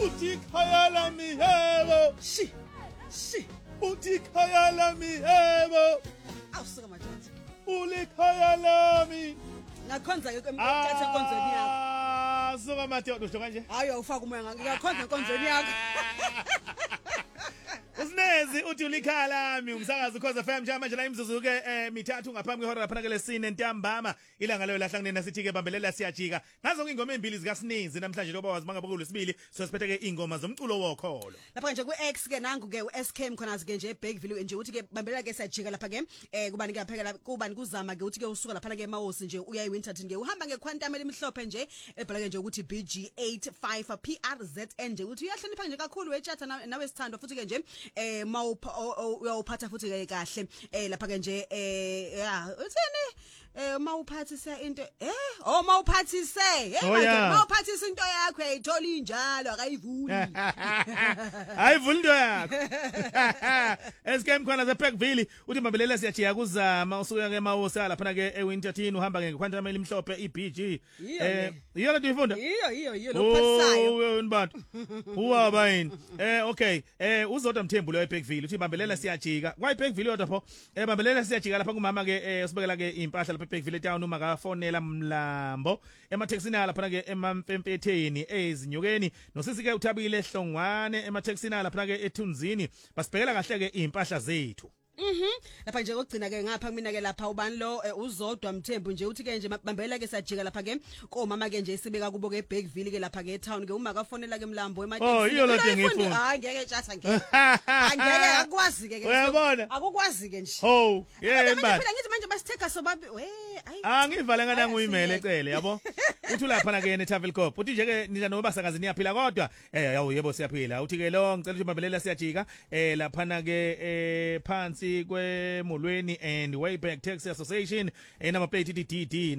uthi khaya lami yebo uthi khaya lami yebo awusuka majaji ulikhaya lami ngakhonza ke emkhatha enkonzweni yakho suka Mateo usho kanje hayi awufaka umoya ngakhonza enkonzweni yakho Usinezi uthi ulikhaya lami umsakazi Khoza FM manje la imzuzu ke mithathu ngaphambi kwehora lapha ke lesine ntambama ilanga leyo lahla kunena sithi ke bambelela siyajika nazo ingoma embili zika Sinezi namhlanje loba wazi mangabe kulesibili so siphethe ke ingoma zomculo wokholo lapha nje ku X ke nangu ke uSK khona ke nje eBackville nje uthi ke bambelela ke siyajika lapha ke kubani ke phekela kubani kuzama ke uthi ke usuka lapha ke eMawosi nje uya eWinterton ke uhamba ngequantum elimhlophe nje ebhala ke nje ukuthi BG85 PRZN nje uthi uyahlonipha nje kakhulu wechatha nawe sithando futhi ke nje uyawuphatha futhi ke kahle lapha ke nje uthini mawuphathisa into mawuphathise mawuphathisa into yakho ayithola injalo akayivuli ayivuli into yakho eskem khona ze Parkville uthi mabelela siyajiya kuzama usuka ke Mawosi lapha ke eWinterton uhamba ngequantum elimhlophe iBG iyo le ifunda iyo lokuphathisayo ubantu uwaba yini okay uzodwa Mthembu lo eBackville uthi bambelela siyajika kwa eBackville yodwa pho bambelela siyajika lapha kumama ke usibekela ke impahla lapha eBackville town uma kafonela Mlambo emathexini lapha ke emampempetheni ezinyokeni nosisi ke uthabile ehlongwane emathexini lapha ke ethunzini basibhekela kahle ke impahla zethu lapha nje kokugcina ke ngapha mina ke lapha ubani lo uzodwa Mthembu nje uthi ke nje bambela ke sajika lapha ke komama ke nje isibeka kubo ke Backville ke lapha ke town ke uma kafonela ke Mlambo emathexini iyo lokho ngifuna hayi ngeke tjatha ngeke angeke akwazi ke uyabona akukwazi ke nje yemba phela ngithi manje basitheka sobabi angivale ngana nguyimele ecele yabo uthi lapha ke eTafelkop uthi nje ke nina nobasakazi niyaphila kodwa yawo yebo siyaphila uthi ke lo ngicela ukuthi bambelela siyajika lapha ke phansi kwemolweni and Wayback Taxi Association number plate DD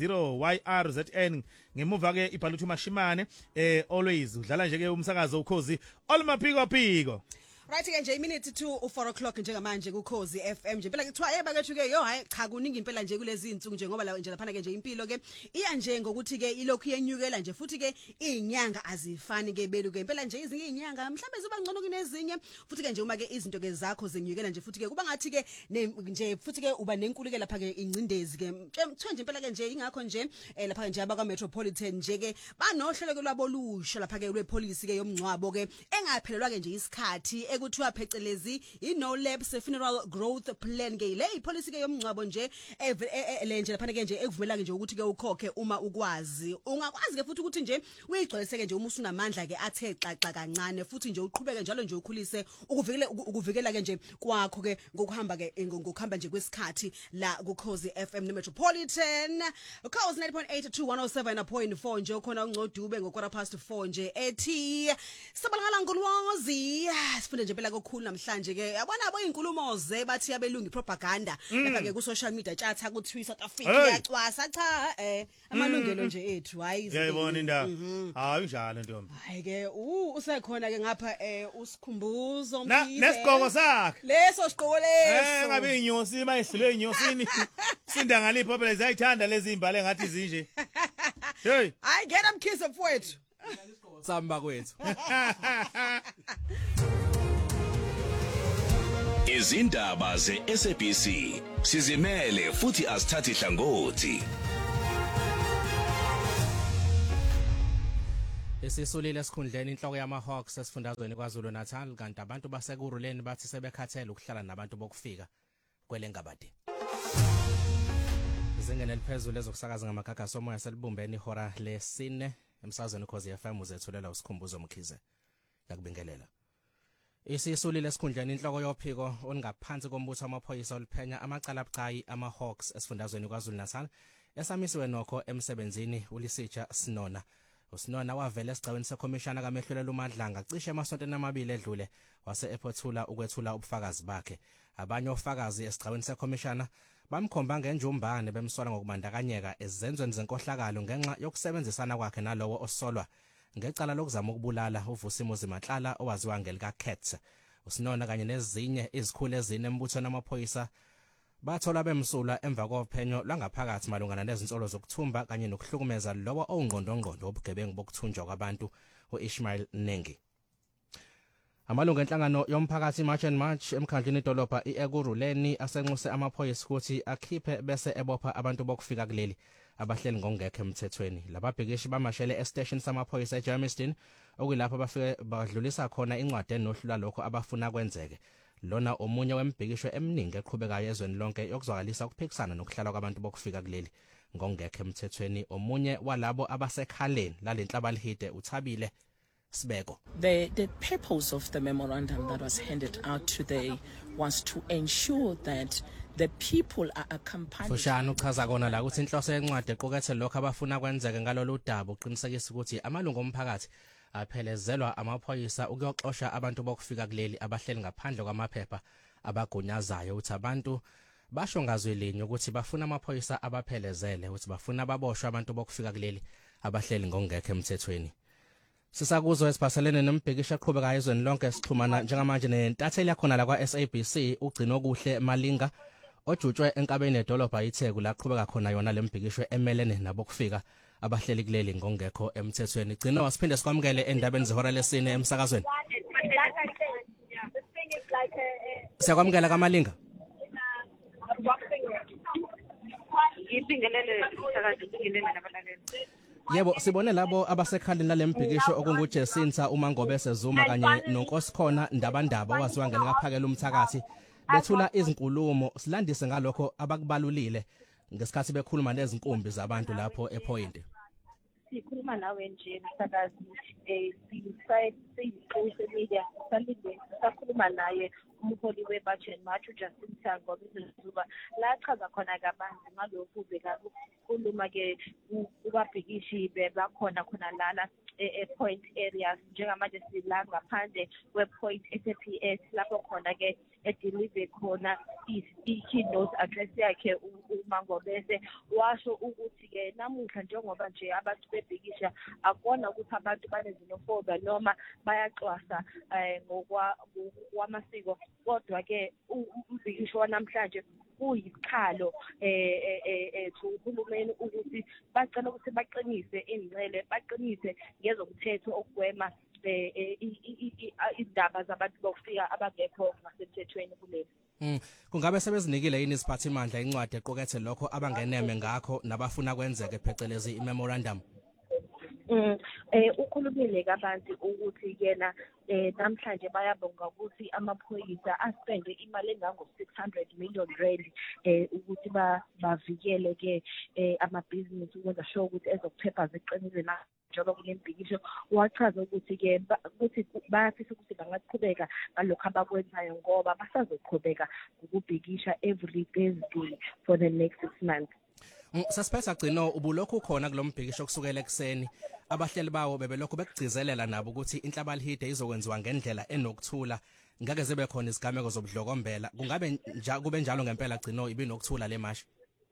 90YRZN ngemuva ke ibhaluthi mashimane always udlala nje ke umsakazo ukhozi olmaphiko right ke nje iminute to 4 o'clock njengamanje kuKhozi FM nje phela kuthiwa yebakethu ke yo hayi cha kuningi impela nje kulezi insuku nje ngoba la nje lapha ke nje impilo ke iya nje ngokuthi ke ilokhu yenyukela nje futhi ke izinyanga azifani ke belu ke impela nje izinye izinyanga mhlambe ziba ngcono kunezinye futhi ke nje uma ke izinto ke zakho zenyukela nje futhi ke kuba ngathi ke nje futhi ke uba nenkulu ke lapha ke ingcindezi ke kuthiwa nje impela ke nje ingakho nje lapha ke nje abaka Metropolitan nje ke banohlelo ke lwabolusha lapha ke lwepolice ke yomncwabo ke engaphelelwa ke nje isikhathi ekuthiwa phecelezi no lapse funeral growth plan ke le ipolicy ke yomncwabo nje le nje lapha ke nje ekuvumela ke nje ukuthi ke ukhokhe uma ukwazi ungakwazi ke futhi ukuthi nje uyigcwalise ke nje uma usunamandla ke athe xaxa kancane futhi nje uqhubeke njalo nje ukhulise ukuvikela ke nje kwakho ke ngokuhamba ke ngokuhamba nje kwesikhathi la kuKhozi FM Metropolitan Ukhozi 90.8 to 107.4 nje khona uNcodube ngo4:04 nje ethi sabalala ngolwazi sifunde nje phela kokhulu namhlanje ke yabona abo inkulumo ze bathi yabelungu propaganda lapha ke ku social media chatha ku Twitter South Africa yacwasa cha amalungelo nje ethu hayi yayibona indaba hayi njalo ntombi hayi ke usekhona ke ngapha usikhumbuzo nesigqoko sakhe leso sigqoko leso ngabe inyosi mayihlule inyosini sinda ngalipho phela zayithanda lezi imbale ngathi zinje hey I get them kiss mfowethu samba kwethu Izindaba ze-SABC sizimele futhi asithathi hlangothi. Esisolile esikhundleni inhloko yamaHawks esifundazweni kwaZulu Natal kanti abantu basekuruleni bathi sebekhathele ukuhlala nabantu bokufika kwelengabade. Izingene eliphezulu ezokusakaza ngamakhakha somoya selibumbeni ihora lesine emsazweni Khozi FM uzethulela usikhumbuzo Mkhize. Yakubingelela. Isisolile esikhundleni inhloko yophiko oningaphansi kombutho wamaphoyisa oliphenya amacala abucayi amaHawks esifundazweni kwaZulu Natal esamisiwe nokho emsebenzini uLisitsha Sinona. uSinona wavela esigcawini seCommissioner kaMehlulelo uMadlanga cishe emasontweni amabili edlule wase ephothula ukwethula ubufakazi bakhe. Abanye ofakazi esigcawini seCommissioner bamkhomba ngenjumbane bemsola ngokubandakanyeka ezenzweni zenkohlakalo ngenxa yokusebenzisana kwakhe nalowo osolwa ngecala lokuzama ukubulala uVusimo Zimatlala owaziwa ngelika Cat. uSinona kanye nezinye izikhulu ezine embuthweni amaphoyisa bathola bemsulwa emva kophenyo langaphakathi malungana nezinsolo zokuthumba kanye nokuhlukumeza lowo ongqondongqondo obugebengu bokuthunjwa kwabantu uIsmail Nengi. Amalungu enhlangano yomphakathi March and March emkhandlini idolobha iEkurhuleni asenxuse amaphoyisa ukuthi akhiphe bese ebopha abantu bokufika kuleli abahleli ngongekho emthethweni. Lababhekishi bamashele estation samaphoyisa eJermiston okuyilapho bafike badlulisa khona incwadi enohlula lokho abafuna kwenzeke. Lona omunye wembhekisho eminingi eqhubekayo ezweni lonke yokuzwakalisa ukuphikisana nokuhlala kwabantu bokufika kuleli ngongekho emthethweni. Omunye walabo abasekhaleni lalenhlabalihide uThabile Sibeko. The purpose of the memorandum that was handed out today was to ensure that the people are accompanied. Fushane uchaza kona la ukuthi inhloso yencwadi equkethe lokho abafuna kwenzeke ngalolu daba uqinisekisa ukuthi amalungu omphakathi aphelezelwa amaphoyisa ukuyoxosha abantu bokufika kuleli abahleli ngaphandle kwamaphepha abagunyazayo ukuthi abantu basho ngazwelinye ukuthi bafuna amaphoyisa abaphelezele ukuthi bafuna ababoshwe abantu bokufika kuleli abahleli ngongekho emthethweni. Sisakuzwa esiphaselene nombhekisha eqhubekayo ezweni lonke sixhumana njengamanje nentatheli yakhona la kwa SABC ugcino kuhle Malinga ojutshwe enkabeni edolobha iTheku la qhubeka khona yona lembhekisho emelene nabokufika abahleli kuleli ngongekho emthethweni. Gcino siphinde sikwamukele endabeni zehora lesine emsakazweni. Siyakwamukela kaMalinga. Yebo sibone labo abasekhaleni lalembhekisho okunguJesinta uMangobese Zuma kanye noNkosikhona Ndabandaba owaziwa ngelikaphakela umthakathi bethula izinkulumo silandise ngalokho abakubalulile ngesikhathi bekhuluma nezinkumbi zabantu lapho ePoint. Sikhuluma nawe nje msakazi siyisayisiqose media salinde sakhuluma naye umholi weBudget and March uJesinta Ngobese-Zuma la chaza khona kabanzi ngalokhu bekakhuluma ke ubabhikishi bebakhona khona lana ePoint areas njengamanje sila ngaphandle wePoint SAPS lapho khona ke edeliver khona i-keynote address yakhe uMangobese washo ukuthi ke namuhla njengoba nje abantu bebhikisha akona ukuthi abantu banezinofobia noma bayaxwasa ngokwamasiko kodwa ke umbhikisho wanamhlanje kuyisikhalo uhulumeni ukuthi bacela ukuthi baqinise ingcele baqinise ngezomthetho okugwema indaba zabantu bokufika abangekho ngasemthethweni kuleli. Kungabe sebezinikile yini isiphathimandla incwadi equkethe lokho abangeneme ngakho nabafuna kwenzeke phecelezi imemorandum? Ukhulumile kabanzi ukuthi yena namhlanje bayabonga ukuthi amaphoyisa aspende imali engango 600 million rand ukuthi bavikele ke amabhizinisi ukwenza sure ukuthi ezokuphepha ziqinile njengoba kulembhikisho wachaza ukuthi ke ukuthi bayafisa ukuthi bangaqhubeka ngalokho abakwenzayo ngoba basazoqhubeka ukubhikisha every Thursday for the next 6 months. Sasiphetha Gcino ubulokhu khona kulombhikisho kusukela ekseni abahleli bawo bebelokhu bekugcizelela nabo ukuthi inhlabalihide izokwenziwa ngendlela enokuthula ngeke zibe khona izigameko zobudlokombela kungabe kube njalo ngempela Gcino ibinokuthula le mashi.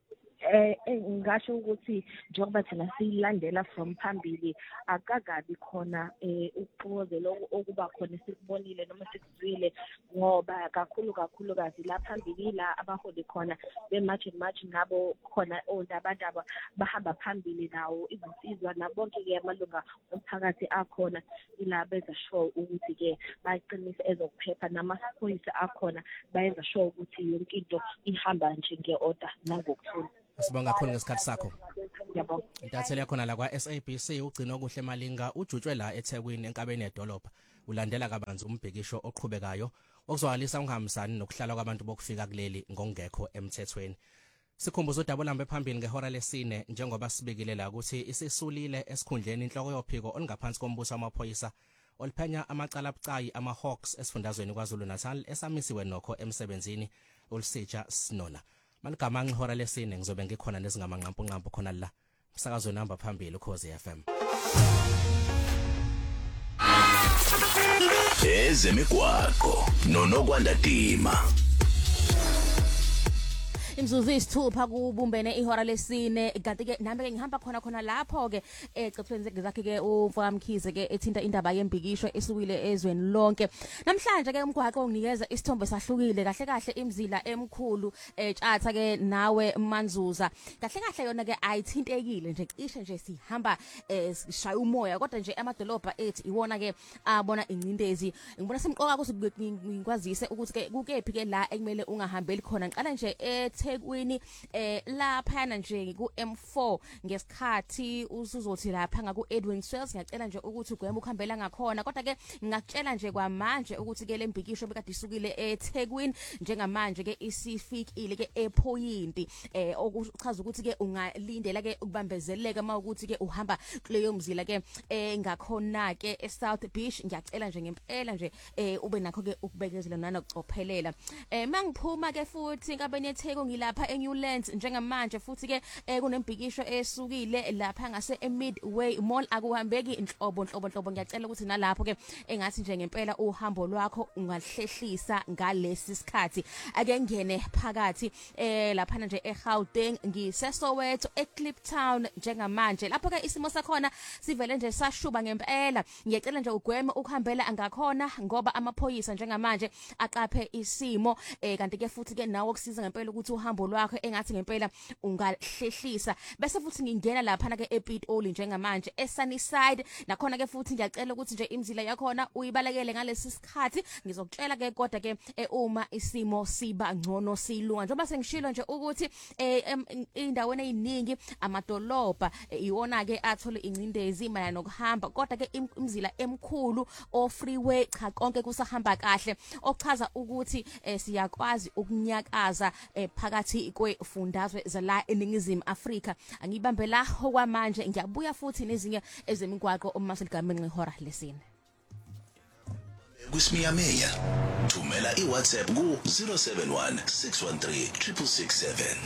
Ngasho ukuthi njengoba thina siyilandela from phambili akakabi khona ukuxokozela okuba khona sikubonile noma sikuzwile ngoba kakhulukazi la phambili la abaholi khona beMarch and March nabo khona ondabandaba bahamba phambili nawo izinsizwa nabonke ke amalunga omphakathi akhona ila beza show ukuthi ke baqinise ezokuphepha namaphoyisa akhona bayenza show ukuthi yonke into ihamba nje ngeorder nangokuthula. Sibonga kakhulu ngesikhathi sakho. Yebo. Intatheli yakhona la kwa SABC ugcino kuhle Malinga ujutshwe la eThekwini enkabeni edolobha ulandela kabanzi umbhekisho oqhubekayo okuzwalisa ungahambisani nokuhlala kwabantu bokufika kuleli ngongekho emthethweni. Sikhumbuza udaba lambe phambili ngehora lesine njengoba sibekile la ukuthi isisulile esikhundleni inhloko yophiko olingaphansi kombuso wamaphoyisa oliphenya amacala abucayi ama-Hawks esifundazweni KwaZulu-Natal esamisiwe nokho emsebenzini uLsija Snona. Maligama ngihora lesine ngizobe ngikhona nezingamanqampunqampu khona la umsakazo namba phambili Ukhozi FM. Ezemigwaqo noNokwandadima. imzuzu isithupha kubumbene ihora lesine kanti ke nami ke ngihamba khona lapho ke ecethweni zakhe ke uMfamkhize ke ethinta indaba yembikisho esukile ezweni lonke. Namhlanje ke umgwaqo unginikeza isithombe sahlukile kahle imzila emkhulu tjatha ke nawe Manzuza. Kahle yona ke ayithintekile nje cishe nje sihamba sishaya umoya kodwa nje amadolobha ethi iwona ke abona ingcindezi. Ngibona semqoka ukuthi ngikwazise ukuthi ke kukephi ke la ekumele ungahambeli khona. Ngiqala nje eThekwini lapha nje ku M4 ngesikhathi usuzothi lapha ngaku Edwin Swells ngiyacela nje ukuthi ugweme ukuhambela ngakhona kodwa ke ngakutshela nje kwamanje ukuthi ke lembikisho bekade isukile eThekwini njengamanje ke isifikile ke ePoint okuchaza ukuthi ke ungalindela ke ukubambezeleka mawukuthi ke uhamba kuleyo mzila ke ngakhona ke eSouth Beach ngiyacela nje ngempela nje ube nakho ke ukubekezela nanokucophelela mangiphuma ke futhi inkabeni yeTheko ngilapha eNewlands njengamanje futhi ke kunembikisho esukile lapha ngase eMidway Mall akuhambeki inhlobo ngiyacela ukuthi nalapho ke engathi nje ngempela uhambo lwakho ungahlehlisa ngalesi sikhathi ake ngene phakathi lapha nje eGauteng ngiseSoweto eKliptown njengamanje lapho ke isimo sakhona sivele nje sashuba ngempela ngiyacela nje ugweme ukuhambela angakhona ngoba amaphoyisa njengamanje aqaphe isimo kanti ke futhi ke nawo kusiza ngempela ukuthi uhambo lwakho engathi ngempela ungahlehlisa bese futhi ngingena lapha na ke ePitoli njengamanje eSunnyside nakhona ke futhi ngiyacela ukuthi nje imzila yakhona uyibalekele ngalesi sikhathi ngizokutshela ke kodwa ke uma isimo siba ngcono silunga njengoba sengishilo nje ukuthi indaweni eziningi amadolobha iwona ke athole ingcindezi mayana nokuhamba kodwa ke imzila emkhulu o freeway cha konke kusahamba kahle okuchaza ukuthi siyakwazi ukunyakaza phakathi kwefundazwe zala eningizimu Afrika angibambe la okwamanje ngiyabuya futhi nezinye ezemigwaqo uma seligameni ngehora lesine kusimiyameya thumela iWhatsApp ku 071 613 667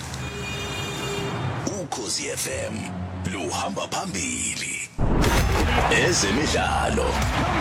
Ukhozi FM luhamba phambili ezemidlalo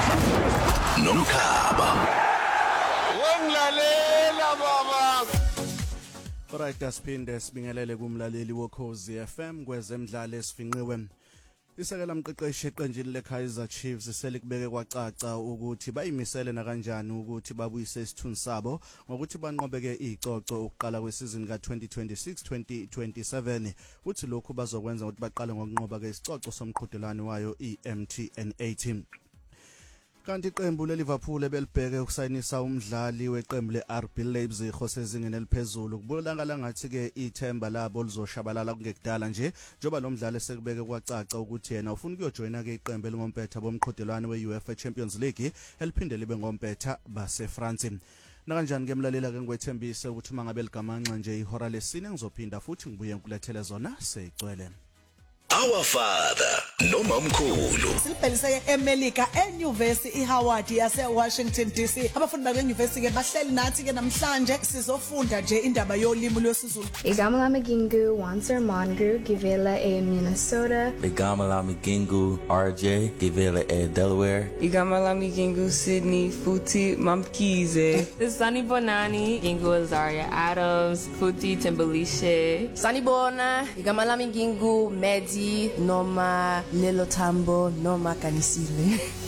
nomkhaba wenglalela baba. Alright, asiphinde sibingelele kumlaleli wokhozi FM kwezemidlalo esifinqiwe. Isekela mqeqeshi eqenjini leKaizer Chiefs selikubeke kwacaca ukuthi bayimisele na kanjani ukuthi babuyise isithunzi sabo ngokuthi banqobeke izicoco ukuqala kwesizini ka2026-2027 uthi lokhu bazokwenza ukuthi baqale ngokunqoba ke isicoco somqhudelwano wayo iMTN 18. Kanti iqembu leLiverpool ebelibheke ukusayinisa umdlali weqembu leRB Leipzig osezingeni eliphezulu kubonakala ngathi ke ithemba labo lizoshabalala kungekudala nje njoba lo mdlali sekubeke kwacaca ukuthi yena ufuna ukuyojoina ke iqembu elingompetha bomqhudelwano weUEFA Champions League eliphinde libe ngompetha baseFrance. Nakanjani ke mlalela ke ngwethembise ukuthi uma ngabe ligamanxa nje ihora lesine ngizophinda futhi ngibuye ngikulethele zona seyigcwele. Our Father nomamkhulu Silibheliseke eMelika eNyuvesi iHoward yase Washington DC. Abafundi bakwenyuvesi ke bahleli nathi ke namhlanje sizofunda nje indaba yolimi lwesiZulu. Igama lami Gingu Wanser Mongu Givela Minnesota. Igama lami Gingu RJ Givela Delaware. Igama lami Gingu Sydney Futi Mamkize. This is Sunny Bonani Gingu Azaria Adams Futi Timbelishe. Sunny Bona igama lami Gingu Medi noma Lelo Tambo noma Kanisile.